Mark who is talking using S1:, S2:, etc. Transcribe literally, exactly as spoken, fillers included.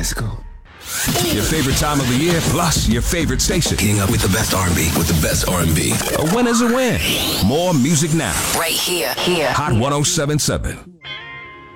S1: Let's go.
S2: Your favorite time of the year, plus your favorite station.
S3: Getting up with the best R and B, with the best R and B.
S2: A win is a win. More music now.
S4: Right here. Here.
S2: Hot one oh seven point seven.